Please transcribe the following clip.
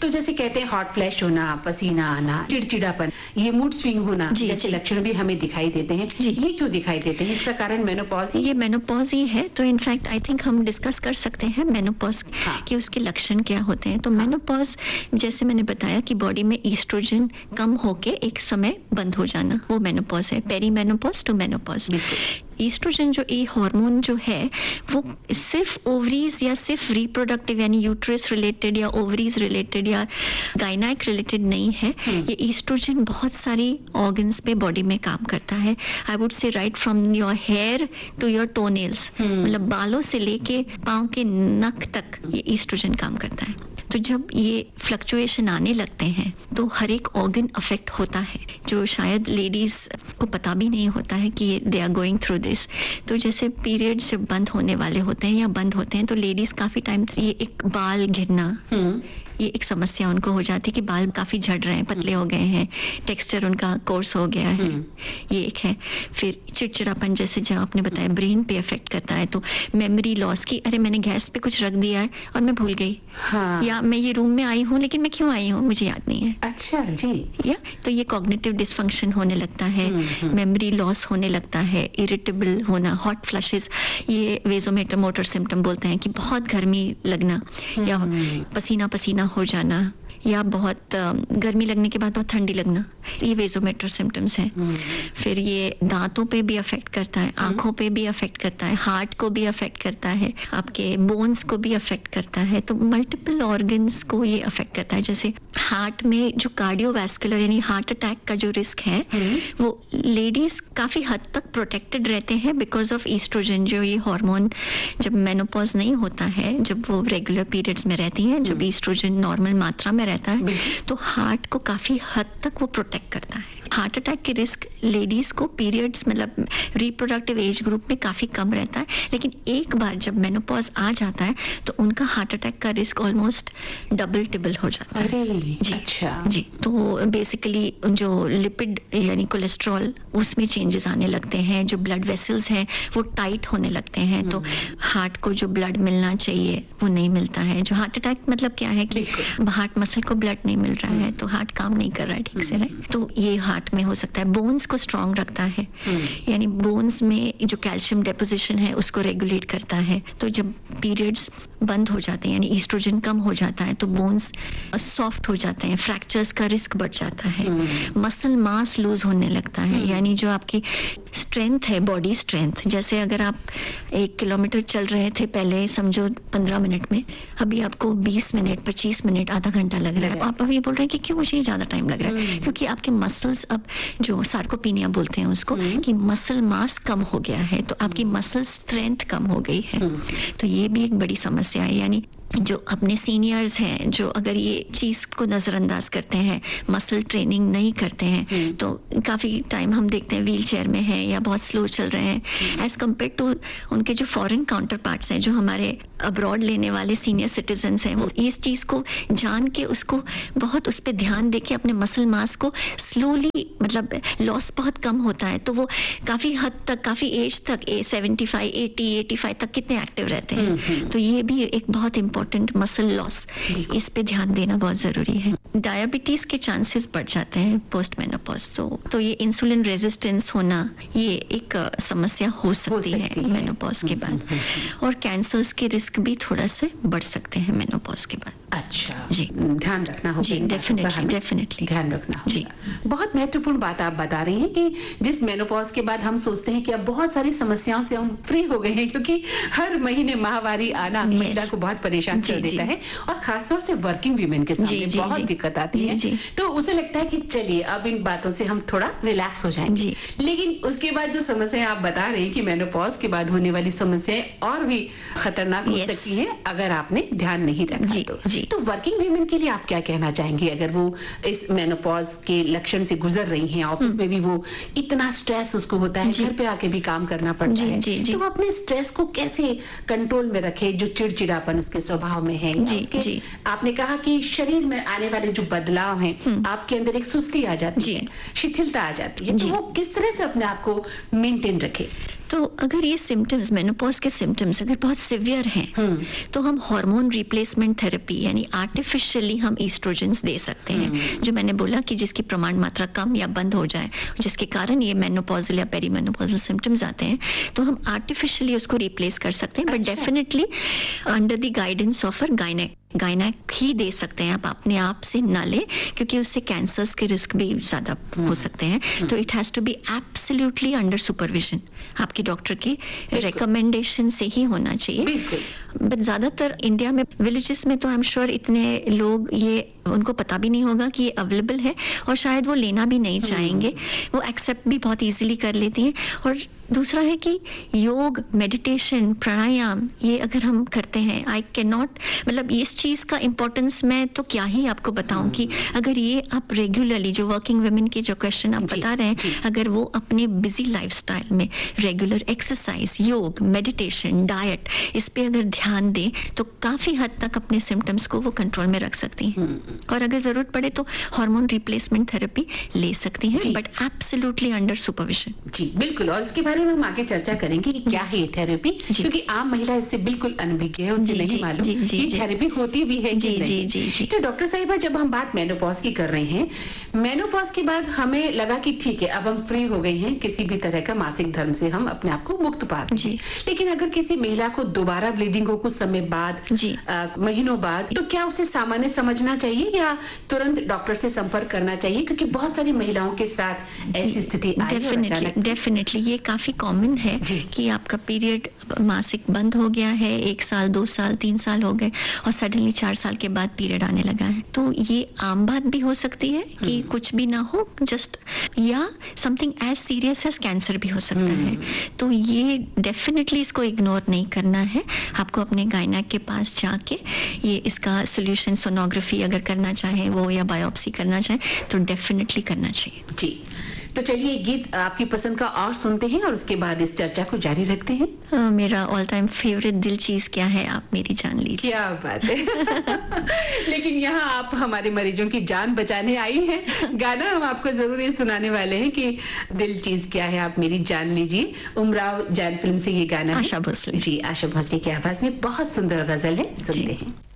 तो जैसे कहते हैं हॉट फ्लैश होना, पसीना आना, चिड़चिड़ापन, ये मूड स्विंग होना जैसे लक्षण भी हमें दिखाई देते हैं, ये क्यों दिखाई देते हैं? इसका कारण मेनोपॉज? ये मेनोपॉज ही है। तो इनफैक्ट आई थिंक हम डिस्कस कर सकते हैं मेनोपॉज कि उसके लक्षण क्या होते हैं। तो मेनोपॉज जैसे मैंने बताया कि बॉडी में ईस्ट्रोजन कम होके एक समय बंद हो जाना, वो मेनोपॉज है। Peri menopause to menopause. Oestrogen जो ये हार्मोन जो है वो सिर्फ ओवरीज या सिर्फ रिप्रोडक्टिव यानी यूट्रस रिलेटेड या ओवरीज रिलेटेड या गायनाइक रिलेटेड नहीं है। ये ईस्ट्रोजन बहुत सारी ऑर्गन्स पे बॉडी में काम करता है। I would say right from your hair to your toenails, मतलब बालों से लेके पाँव के नख तक ये ईस्ट्रोजन काम करता है। तो जब ये फ्लक्चुएशन आने लगते हैं तो हर एक ऑर्गन अफेक्ट होता है, जो शायद लेडीज को पता भी नहीं होता है कि they are going through this. तो जैसे पीरियड्स जब बंद होने वाले होते हैं या बंद होते हैं तो लेडीज काफी टाइम ये एक बाल गिरना, ये एक समस्या उनको हो जाती है कि बाल काफी झड़ रहे हैं, पतले हो गए हैं, टेक्सचर उनका कोर्स हो गया है, ये एक है। फिर चिड़चिड़ापन जैसे जब आपने बताया ब्रेन पे इफेक्ट करता है, तो मेमोरी लॉस की अरे मैंने गैस पे कुछ रख दिया है और मैं भूल गई, या मैं ये रूम में आई हूँ लेकिन मैं क्यों आई हूँ मुझे याद नहीं है। अच्छा जी। या तो ये कॉग्निटिव डिसफंक्शन होने लगता है, मेमोरी लॉस होने लगता है, इरिटेबल होना, हॉट फ्लशेस, ये वेजोमोटर मोटर सिम्टम बोलते हैं कि बहुत गर्मी लगना या पसीना पसीना हो जाना या बहुत गर्मी लगने के बाद बहुत ठंडी लगना, ये वेजोमेटर सिम्टम्स हैं। फिर ये दांतों पे भी अफेक्ट करता है, आंखों पे भी अफेक्ट करता है, हार्ट को भी अफेक्ट करता है, आपके बोन्स को भी अफेक्ट करता है। तो मल्टीपल ऑर्गन्स को ये अफेक्ट करता है। जैसे हार्ट में जो कार्डियोवैस्कुलर यानी हार्ट अटैक का जो रिस्क है वो लेडीज काफी हद तक प्रोटेक्टेड रहते हैं बिकॉज ऑफ ईस्ट्रोजन, जो ये हार्मोन जब मेनोपॉज नहीं होता है, जब वो रेगुलर पीरियड्स में रहती हैं, जब ईस्ट्रोजन नॉर्मल मात्रा में रहता है तो हार्ट को काफी हद तक वो प्रोटेक्ट करता है। हार्ट अटैक के रिस्क लेडीज को पीरियड्स मतलब रिप्रोडक्टिव एज ग्रुप में काफी कम रहता है, लेकिन एक बार जब मेनोपॉज आ जाता है तो उनका हार्ट अटैक का रिस्क ऑलमोस्ट डबल टिबल हो जाता है। जी अच्छा जी। तो बेसिकली जो लिपिड यानी कोलेस्ट्रॉल उसमें चेंजेस आने लगते हैं, जो ब्लड वेसल्स हैं वो टाइट होने लगते हैं, तो हार्ट को जो ब्लड मिलना चाहिए वो नहीं मिलता है। जो हार्ट अटैक मतलब क्या है कि हार्ट मसल को ब्लड नहीं मिल रहा है तो हार्ट काम नहीं कर रहा है ठीक से, राइट। तो ये हार्ट में हो सकता है। बोन्स को स्ट्रांग रखता है, यानी बोन्स में जो कैल्शियम डेपोजिशन है उसको रेगुलेट करता है। तो जब पीरियड्स बंद हो जाते हैं यानी ईस्ट्रोजन कम हो जाता है तो बोन्स सॉफ्ट हो जाते हैं, फ्रैक्चर्स का रिस्क बढ़ जाता है, मसल मास लूज होने लगता है, यानी जो आपकी स्ट्रेंथ है, बॉडी स्ट्रेंथ, जैसे अगर आप 1 किलोमीटर चल रहे थे पहले समझो 15 मिनट में, अभी आपको 20 मिनट 25 मिनट आधा घंटा लग रहा है, आप अभी बोल रहे हैं कि क्यों मुझे ज्यादा टाइम लग रहा है, क्योंकि आपके मसल्स अब जो सार्कोपीनिया बोलते हैं उसको कि मसल मास कम हो गया है, तो आपकी मसल स्ट्रेंथ कम हो गई है। तो ये भी एक बड़ी समस्या है। यानी जो अपने सीनियर्स हैं जो अगर ये चीज को नजरअंदाज करते हैं, मसल ट्रेनिंग नहीं करते हैं, तो काफी टाइम हम देखते हैं व्हील चेयर में है या बहुत स्लो चल रहे हैं एज कम्पेयर टू उनके जो फॉरेन काउंटर पार्ट्स हैं, जो हमारे अब्रॉड लेने वाले सीनियर सिटीजन्स हैं, वो इस चीज को जान के उसको बहुत उस पर ध्यान दे के अपने मसल मास को स्लोली मतलब लॉस बहुत कम होता है, तो वो काफी हद तक काफी एज तक 75 80 85 तक कितने एक्टिव रहते हैं। तो ये भी एक बहुत इंपॉर्टेंट मसल लॉस, इस पे ध्यान देना बहुत जरूरी है। डायबिटीज के चांसेस बढ़ जाते हैं पोस्ट मेनोपॉज, तो ये इंसुलिन रेजिस्टेंस होना ये एक समस्या हो सकती है मेनोपॉज के बाद, और कैंसर्स के रिस्क भी थोड़ा से बढ़ सकते हैं मेनोपॉज के बाद। अच्छा जी, ध्यान रखना होगा। जी डेफिनेटली ध्यान रखना होगा। जी, बहुत महत्वपूर्ण बात आप बता रही हैं कि जिस मेनोपॉज के बाद हम सोचते हैं कि अब बहुत सारी समस्याओं से हम फ्री हो गए हैं, क्योंकि हर महीने माहवारी आना महिला को बहुत परेशान कर देता है, और खासतौर से वर्किंग वीमेन के सामने बहुत दिक्कत आती है। तो उसे लगता है कि चलिए अब इन बातों से हम थोड़ा रिलैक्स हो जाएंगे, लेकिन उसके बाद जो समस्या आप बता रहे हैं कि मेनोपॉज के बाद होने वाली समस्याएं और भी खतरनाक हो सकती हैं अगर आपने ध्यान नहीं रखा। तो वर्किंग वीमेन के लिए आप क्या कहना चाहेंगे, अगर वो इस मेनोपॉज के लक्षण से गुजर रही हैं, ऑफिस में भी वो इतना स्ट्रेस उसको होता है, घर पे आके भी काम करना पड़ता है, तो वो अपने स्ट्रेस को कैसे कंट्रोल में रखे, जो चिड़चिड़ापन उसके स्वभाव में है, आपने कहा कि शरीर में आने वाले जो बदलाव हैं, आपके अंदर एक सुस्ती आ जाती है, शिथिलता आ जाती है, तो वो किस तरह से अपने आप को मेंटेन रखे? तो अगर ये सिम्टम्स, मेनोपॉज के सिम्टम्स अगर बहुत सिवियर हैं तो हम हार्मोन रिप्लेसमेंट थेरेपी यानी आर्टिफिशियली हम ईस्ट्रोजेंस दे सकते हैं, जो मैंने बोला कि जिसकी प्रमाण मात्रा कम या बंद हो जाए, जिसके कारण ये मेनोपॉजल या पेरीमेनोपॉजल सिम्टम्स आते हैं, तो हम आर्टिफिशियली उसको रिप्लेस कर सकते हैं, but definitely under the guidance of a gynaec ही दे सकते हैं। आप अपने आप से ना ले, क्योंकि उससे कैंसर्स के रिस्क भी ज्यादा हो सकते हैं। तो it has to be absolutely under supervision, आपके डॉक्टर की रिकमेंडेशन से ही होना चाहिए। बट ज्यादातर इंडिया में विलेजेस में तो आई एम श्योर इतने लोग ये उनको पता भी नहीं होगा कि ये अवेलेबल है, और शायद वो लेना भी नहीं चाहेंगे, वो एक्सेप्ट भी बहुत इजीली कर लेती हैं। और दूसरा है कि योग, मेडिटेशन, प्राणायाम ये अगर हम करते हैं, आई कैन नॉट, मतलब इस चीज़ का इम्पोर्टेंस मैं तो क्या ही आपको बताऊं कि अगर ये आप रेगुलरली, जो वर्किंग वुमेन के जो क्वेश्चन आप बता रहे हैं, अगर वो अपने बिजी लाइफस्टाइल में रेगुलर एक्सरसाइज, योग, मेडिटेशन, डाइट, इस पे अगर ध्यान दें तो काफ़ी हद तक अपने सिम्टम्स को वो कंट्रोल में रख सकती हैं। और अगर जरूरत पड़े तो हार्मोन रिप्लेसमेंट थेरेपी ले सकती हैं, बट एब्सोल्युटली अंडर सुपरविजन। जी बिल्कुल, और इसके बारे में हम आगे चर्चा करेंगे कि क्या है ये थेरेपी, क्योंकि आम महिला इससे बिल्कुल अनभिज्ञ है, उसे नहीं मालूम कि थेरेपी होती भी है कि नहीं। तो डॉक्टर साहिबा, जब हम बात मेनोपॉज की कर रहे हैं, मेनोपॉज के बाद हमें लगा कि ठीक है अब हम फ्री हो गए हैं, किसी भी तरह का मासिक धर्म से हम अपने आप को मुक्त पा रहे हैं। लेकिन अगर किसी महिला को दोबारा ब्लीडिंग हो कुछ समय बाद, महीनों बाद, तो क्या उसे सामान्य समझना चाहिए या तुरंत डॉक्टर से संपर्क करना चाहिए? क्योंकि बहुत सारी महिलाओं के साथ ऐसी स्थिति आई है। डेफिनेटली ये काफी कॉमन है कि आपका पीरियड, मासिक बंद हो गया है, 1 साल, 2 साल, 3 साल हो गए और सडनली 4 साल के बाद पीरियड आने लगा है। तो ये आम बात भी हो सकती है कि कुछ भी ना हो, जस्ट, या something as serious as cancer भी हो सकता है। तो ये डेफिनेटली इसको इग्नोर नहीं करना है, आपको अपने गायनेक के पास जाके ये इसका सोल्यूशन, सोनोग्राफी अगर करना चाहे वो, या बायोप्सी करना चाहे, तो डेफिनेटली करना चाहिए। जी, तो चलिए गीत आपकी पसंद का और सुनते हैं और उसके बाद इस चर्चा को जारी रखते हैं। मेरा ऑल टाइम फेवरेट दिल चीज क्या है, आप मेरी जान लीजिए। क्या बात है। लेकिन यहाँ आप हमारे मरीजों की जान बचाने आई हैं। गाना हम आपको जरूर ये सुनाने वाले हैं कि दिल चीज क्या है, आप मेरी जान लीजिए। उमराव जान फिल्म से ये गाना, आशा भोसले। जी, आशा भोसले की आवाज में बहुत सुंदर गजल है, सुनते हैं।